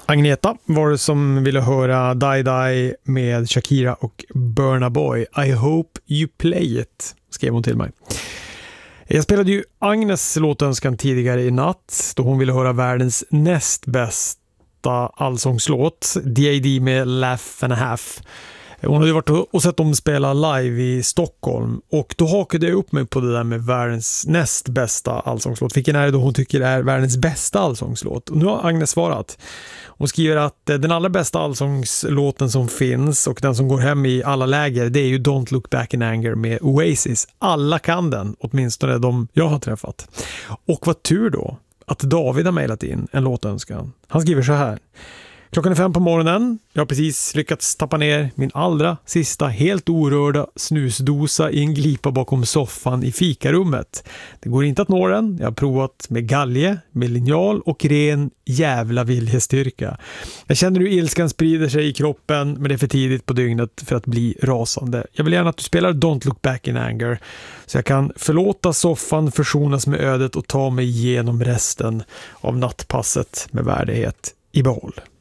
Agneta var det som ville höra Die Die med Shakira och Burna Boy. I hope you play it, skrev hon till mig. Jag spelade ju Agnes låtönskan tidigare i natt då hon ville höra världens näst bästa allsångslåt, D.A.D. med Laugh and a Half. Hon hade ju varit och sett dem spela live i Stockholm och då hakade jag upp mig på det där med världens näst bästa allsångslåt. Vilken är det då hon tycker är världens bästa allsångslåt? Och nu har Agnes svarat. Hon skriver att den allra bästa allsångslåten som finns och den som går hem i alla läger, det är ju Don't Look Back in Anger med Oasis. Alla kan den, åtminstone de jag har träffat. Och vad tur då att David har mejlat in en låtönskan. Han skriver så här. Klockan är 5 på morgonen. Jag har precis lyckats tappa ner min allra sista helt orörda snusdosa i en glipa bakom soffan i fikarummet. Det går inte att nå den. Jag har provat med galge, med linjal och ren jävla viljestyrka. Jag känner hur ilskan sprider sig i kroppen, men det är för tidigt på dygnet för att bli rasande. Jag vill gärna att du spelar Don't Look Back in Anger så jag kan förlåta soffan, försonas med ödet och ta mig igenom resten av nattpasset med värdighet i behåll.